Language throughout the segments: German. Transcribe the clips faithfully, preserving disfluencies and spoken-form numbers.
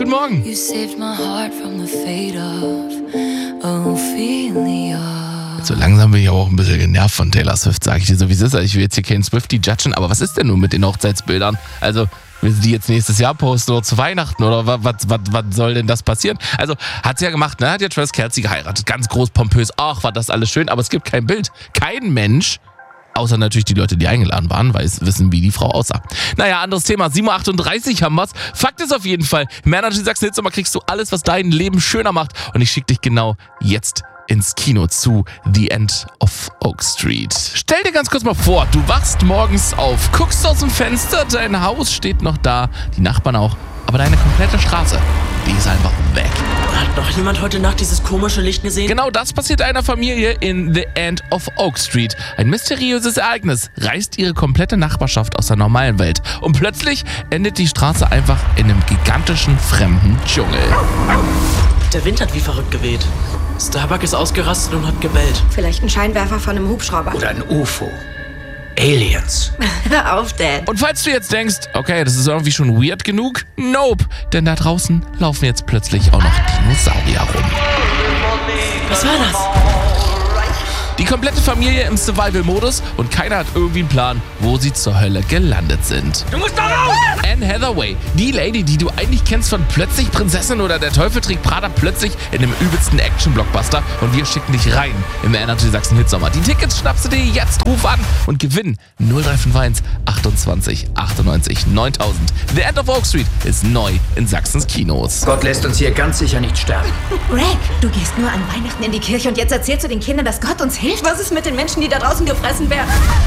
Guten Morgen. You saved my heart from the fate of Ophelia. So langsam bin ich auch ein bisschen genervt von Taylor Swift, sage ich dir so, wie es ist. Ich will jetzt hier keinen Swiftie judgen, aber was ist denn nun mit den Hochzeitsbildern? Also, will sie die jetzt nächstes Jahr posten oder zu Weihnachten oder was, was, was, was soll denn das passieren? Also, hat sie ja gemacht, ne? Hat ja Travis Kelce geheiratet, ganz groß, pompös. Ach, war das alles schön, aber es gibt kein Bild. Kein Mensch, außer natürlich die Leute, die eingeladen waren, weil sie wissen, wie die Frau aussah. Naja, anderes Thema. sieben Uhr achtunddreißig haben wir's. Fakt ist auf jeden Fall, im Energy Sachsen Hitsommer kriegst du alles, was dein Leben schöner macht. Und ich schicke dich genau jetzt ins Kino zu The End of Oak Street. Stell dir ganz kurz mal vor, du wachst morgens auf, guckst aus dem Fenster, dein Haus steht noch da, die Nachbarn auch, aber deine komplette Straße, die ist einfach weg. Hat noch jemand heute Nacht dieses komische Licht gesehen? Genau das passiert einer Familie in The End of Oak Street. Ein mysteriöses Ereignis reißt ihre komplette Nachbarschaft aus der normalen Welt. Und plötzlich endet die Straße einfach in einem gigantischen, fremden Dschungel. Der Wind hat wie verrückt geweht. Starbuck ist ausgerastet und hat gebellt. Vielleicht ein Scheinwerfer von einem Hubschrauber. Oder ein U F O. Aliens. Hör auf, Dad. Und falls du jetzt denkst, okay, das ist irgendwie schon weird genug, nope, denn da draußen laufen jetzt plötzlich auch noch Dinosaurier rum. Was war das? Die komplette Familie im Survival-Modus und keiner hat irgendwie einen Plan, wo sie zur Hölle gelandet sind. Du musst da raus! Anne Hathaway, die Lady, die du eigentlich kennst von Plötzlich Prinzessin oder Der Teufel trägt Prada, plötzlich in dem übelsten Action-Blockbuster und wir schicken dich rein im Energy Sachsen Hitsommer. Die Tickets schnappst du dir jetzt, ruf an und gewinn null drei fünf eins achtundzwanzig achtundneunzig neuntausend. The End of Oak Street ist neu in Sachsens Kinos. Gott lässt uns hier ganz sicher nicht sterben. Greg, du gehst nur an Weihnachten in die Kirche und jetzt erzählst du den Kindern, dass Gott uns hilft. Was ist mit den Menschen, die da draußen gefressen werden?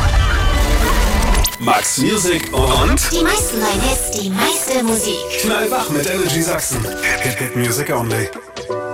Max Music und Die meisten neuen Hits, die meiste Musik. Knall wach mit Energy Sachsen. Hit, hit, hit Music Only.